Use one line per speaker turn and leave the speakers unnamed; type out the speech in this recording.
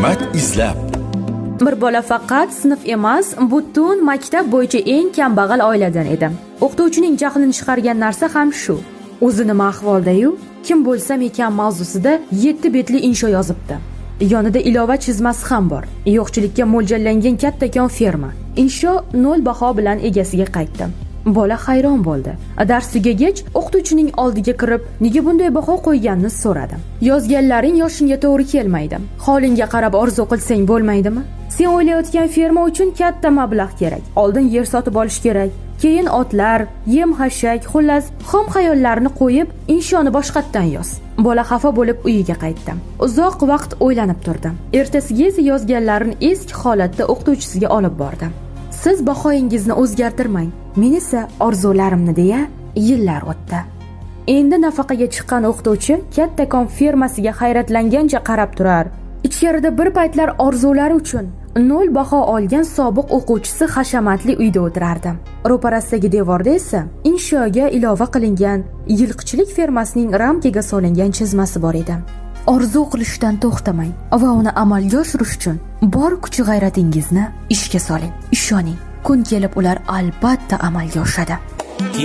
hikmat izlab.
Bir bola faqat sinf emas, butun maktab bo'yicha eng kambag'al oiladan edi. O'qituvchining jahlini chiqargan narsa ham shu. O'zi nima ahvolda-yu, kim bo'lsam ekan mavzusida 7 betli insho yozibdi. Yonida ilova chizmasi ham bor. Yo'qchilikka mo'ljallangan kattakon ferma. Insho 0 baho bilan egasiga qaytdi. Bola hayron bo'ldi. Dars tugagach, o'qituvchining oldiga kirib, nega bunday baho qo'yganini so'radi. Yozganlaring yoshingga to'g'ri kelmaydi. Holingga qarab orzu qilsang bo'lmaydimi? Sen o'ylayotgan ferma uchun katta mablag' kerak. Oldin yer sotib olish kerak. Keyin otlar, yem-hashak, xullas, xom xayollarni qo'yib, inshoni boshqatdan yoz. Bola xafa bo'lib uyiga qaytdi. Uzoq vaqt o'ylanib turdi. Ertasiga esa yozganlarini eski holatda o'qituvchisiga olib bordi. Siz bahoyingizni o'zgartirmang, men esa orzularimni deya yillar o'tdi. Endi nafaqaga chiqqan o'qituvchi kattakon fermasiga hayratlangancha qarab turar. Ichkarida bir paytlar orzulari uchun 0 baho olgan sobiq o'quvchisi hashamatli uyda o'tirardi. Ro'parasidagi devorda esa inshoga ilova qilingan yilqichilik fermasining ramkaga solingan chizmasi bor edi. Orzu qilishdan to'xtamang va uni amalga oshirish uchun bor kuch-g'ayratingizni ishga soling. Ishoning, kun kelib ular albatta amalga oshadi.